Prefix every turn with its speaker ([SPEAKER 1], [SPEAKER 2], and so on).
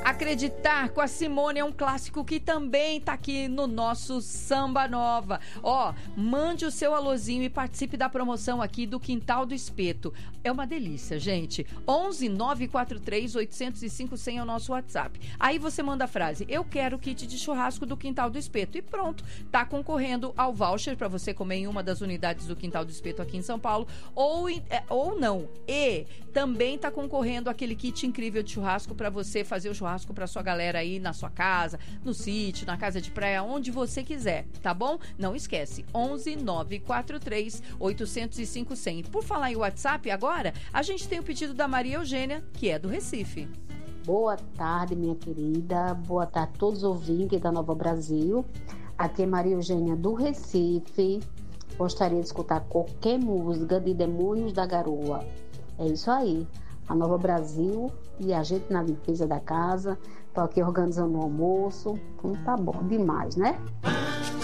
[SPEAKER 1] Acreditar com a Simone é um clássico que também tá aqui no nosso Samba Nova. Ó, mande o seu alôzinho e participe da promoção aqui do Quintal do Espeto. É uma delícia, gente. 11 943 805 100 é o nosso WhatsApp. Aí você manda a frase: eu quero kit de churrasco do Quintal do Espeto. E pronto, tá concorrendo ao voucher para você comer em uma das unidades do Quintal do Espeto aqui em São Paulo. Ou não. E também tá concorrendo aquele kit incrível de churrasco para você fazer o churrasco para sua galera aí na sua casa, no sítio, na casa de praia, onde você quiser, tá bom? Não esquece, 11 943 805 100. Por falar em WhatsApp agora, a gente tem o pedido da Maria Eugênia, que é do Recife.
[SPEAKER 2] Boa tarde, minha querida. Boa tarde a todos os ouvintes da Nova Brasil. Aqui é Maria Eugênia do Recife. Gostaria de escutar qualquer música de Demônios da Garoa. É isso aí. A Nova Brasil e a gente na limpeza da casa. Tô aqui organizando o almoço. Então tá bom demais, né?